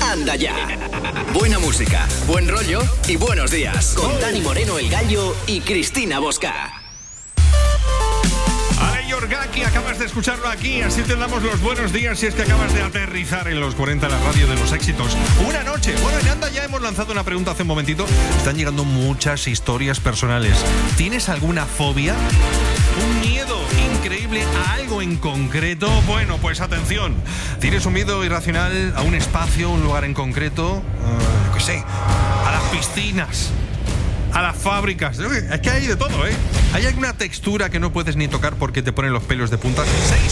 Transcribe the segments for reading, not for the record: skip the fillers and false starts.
Anda ya. Buena música, buen rollo y buenos días. Con Dani Moreno, El Gallo y Cristina Bosca. Ale Yorgaki, acabas de escucharlo aquí, así te damos los buenos días si es que acabas de aterrizar en los 40, la radio de los éxitos. Una noche. Bueno, en Anda ya hemos lanzado una pregunta hace un momentito. Están llegando muchas historias personales. ¿Tienes alguna fobia? ¿Un miedo increíble a algo en concreto? Bueno, pues atención. ¿Tienes un miedo irracional a un espacio, un lugar en concreto? ¿Qué sé? A las piscinas, a las fábricas. Es que hay de todo, ¿eh? ¿Hay alguna textura que no puedes ni tocar porque te ponen los pelos de punta?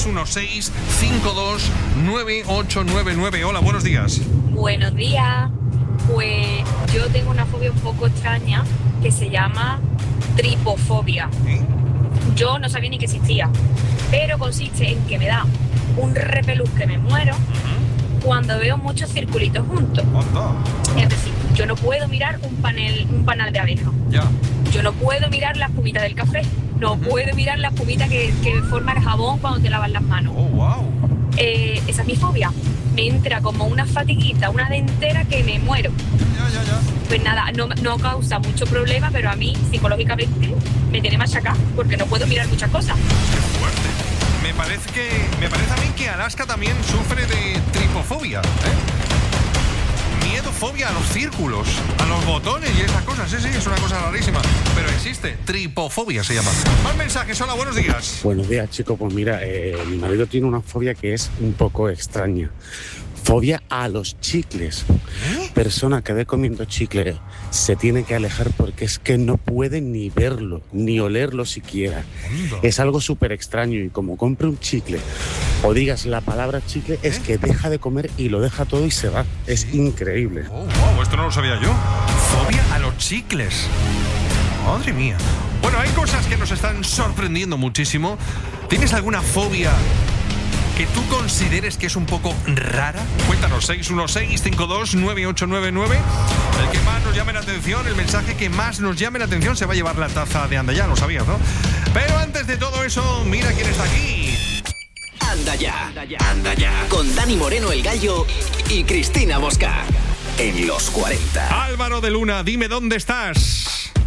616-529899. Hola, buenos días. Buenos días. Pues yo tengo una fobia un poco extraña que se llama tripofobia. ¿Eh? Yo no sabía ni que existía, pero consiste en que me da un repelús que me muero cuando veo muchos circulitos juntos. Es decir, yo no puedo mirar un panal de abeja. Ya. Yo no puedo mirar la espumita del café. No puedo mirar la espumita que forma el jabón cuando te lavas las manos. Oh, wow. Esa es mi fobia. Me entra como una fatiguita, una dentera que me muero. Ya. Pues nada, no causa mucho problema, pero a mí psicológicamente me tiene machacada porque no puedo mirar muchas cosas. Qué fuerte. Me parece a mí que Alaska también sufre de tripofobia, Miedo, fobia a los círculos, a los botones y esas cosas. Sí, es una cosa rarísima, pero existe. Tripofobia se llama. Más mensajes. Hola, buenos días. Buenos días, chicos. Pues mira, mi marido tiene una fobia que es un poco extraña. Fobia a los chicles. Persona que ve comiendo chicle se tiene que alejar porque es que no puede ni verlo, ni olerlo siquiera. Es algo súper extraño y como compre un chicle o digas la palabra chicle, es que deja de comer y lo deja todo y se va. Es increíble. Oh, wow, esto no lo sabía yo. Fobia a los chicles. Madre mía. Bueno, hay cosas que nos están sorprendiendo muchísimo. ¿Tienes alguna fobia que tú consideres que es un poco rara? Cuéntanos, 616-529899. El que más nos llame la atención, el mensaje que más nos llame la atención se va a llevar la taza de Anda Ya, lo sabías, ¿no? Pero antes de todo eso, mira quién está aquí. Anda ya. Anda ya. Con Dani Moreno, El Gallo y Cristina Bosca. En los 40. Álvaro de Luna, dime dónde estás.